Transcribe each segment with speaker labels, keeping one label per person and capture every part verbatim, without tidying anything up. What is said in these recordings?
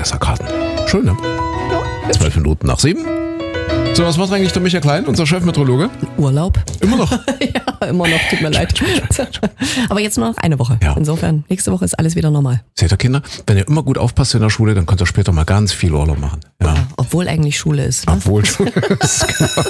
Speaker 1: Tagesesserkarten. Schön, ne? Ja. Zwölf Minuten nach sieben. So, was macht eigentlich der Michael Klein, unser Chefmeteorologe?
Speaker 2: Urlaub.
Speaker 1: Immer noch?
Speaker 2: Ja, immer noch, tut mir leid. Aber jetzt nur noch eine Woche.
Speaker 1: Ja.
Speaker 2: Insofern, nächste Woche ist alles wieder normal.
Speaker 1: Seht ihr, Kinder, wenn ihr immer gut aufpasst in der Schule, dann könnt ihr später mal ganz viel Urlaub machen. Ja.
Speaker 2: Ja, obwohl eigentlich Schule ist. Ne?
Speaker 1: Obwohl Schule ist, genau.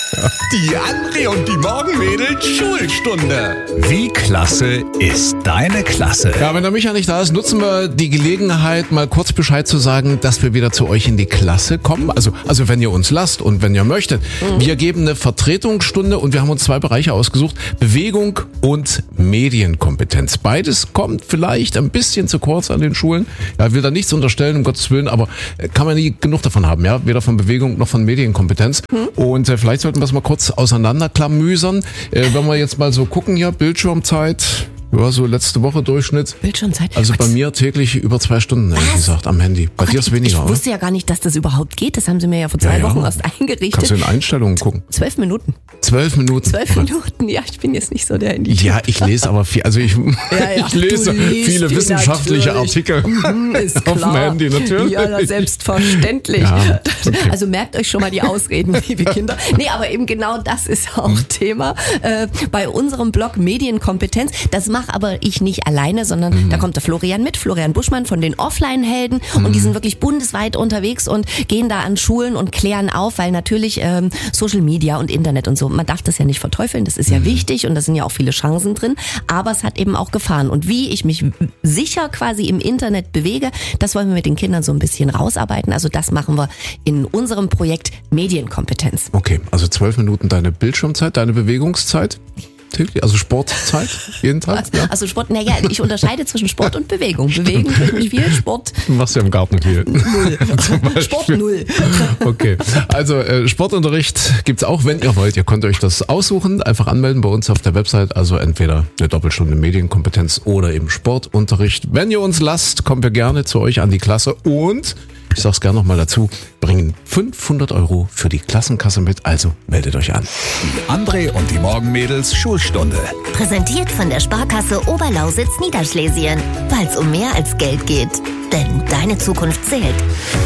Speaker 3: Die André und die Morgenmädels Schulstunde. Wie klasse ist deine Klasse?
Speaker 1: Ja, wenn der Micha nicht da ist, nutzen wir die Gelegenheit, mal kurz Bescheid zu sagen, dass wir wieder zu euch in die Klasse kommen. Also, also wenn ihr uns lasst und wenn ihr möchtet. Mhm. Wir geben eine Vertretungsstunde und wir haben uns zwei Bereiche ausgesucht. Bewegung und Medienkompetenz. Beides kommt vielleicht ein bisschen zu kurz an den Schulen. Ja, ich will da nichts unterstellen, um Gottes Willen, aber kann man nie genug davon haben, ja? Weder von Bewegung noch von Medienkompetenz. Mhm. Und äh, vielleicht sollten wir es mal kurz auseinanderklamüsern. Äh, wenn wir jetzt mal so gucken hier, Bildschirmzeit, ja, so letzte Woche Durchschnitt.
Speaker 2: Bildschirmzeit?
Speaker 1: Also bei mir täglich über zwei Stunden, ehrlich gesagt, am Handy. Bei
Speaker 2: oh
Speaker 1: dir ist weniger,
Speaker 2: Ich wusste ja gar nicht, dass das überhaupt geht. Das haben sie mir ja vor zwei ja, Wochen ja. erst eingerichtet.
Speaker 1: Kannst du in Einstellungen gucken.
Speaker 2: Zwölf Minuten.
Speaker 1: Zwölf Minuten.
Speaker 2: Zwölf Minuten, ja, ich bin jetzt nicht so der Handy.
Speaker 1: Ja, ich lese aber viel, also ich,
Speaker 2: ja, ja,
Speaker 1: ich lese viele wissenschaftliche
Speaker 2: natürlich.
Speaker 1: Artikel
Speaker 2: mhm, ist
Speaker 1: auf
Speaker 2: klar.
Speaker 1: dem Handy, natürlich.
Speaker 2: Ja, selbstverständlich.
Speaker 1: Ja, okay.
Speaker 2: Also merkt euch schon mal die Ausreden, liebe Kinder. Nee, aber eben genau das ist auch mhm. Thema äh, bei unserem Blog Medienkompetenz. Das mache aber ich nicht alleine, sondern mhm. da kommt der Florian mit, Florian Buschmann von den Offline-Helden mhm. und die sind wirklich bundesweit unterwegs und gehen da an Schulen und klären auf, weil natürlich ähm, Social Media und Internet und so, man darf das ja nicht verteufeln, das ist ja mhm. wichtig und da sind ja auch viele Chancen drin, aber es hat eben auch Gefahren und wie ich mich sicher quasi im Internet bewege, das wollen wir mit den Kindern so ein bisschen rausarbeiten, also das machen wir in unserem Projekt Medienkompetenz.
Speaker 1: Okay, also zwölf Minuten deine Bildschirmzeit, deine Bewegungszeit? Also Sportzeit, jeden Tag?
Speaker 2: Ja. Also Sport, naja, ich unterscheide zwischen Sport und Bewegung. Bewegen tue ich mich viel, Sport...
Speaker 1: Du machst ja im Garten viel.
Speaker 2: Null. Sport null.
Speaker 1: Okay, also äh, Sportunterricht gibt's auch, wenn ihr wollt. Ihr könnt euch das aussuchen, einfach anmelden bei uns auf der Website. Also entweder eine Doppelstunde Medienkompetenz oder eben Sportunterricht. Wenn ihr uns lasst, kommen wir gerne zu euch an die Klasse und... Ich sag's gerne nochmal dazu, bringen fünfhundert Euro für die Klassenkasse mit, also meldet euch an.
Speaker 3: Die André und die Morgenmädels Schulstunde.
Speaker 4: Präsentiert von der Sparkasse Oberlausitz Niederschlesien, weil es um mehr als Geld geht. Denn deine Zukunft zählt.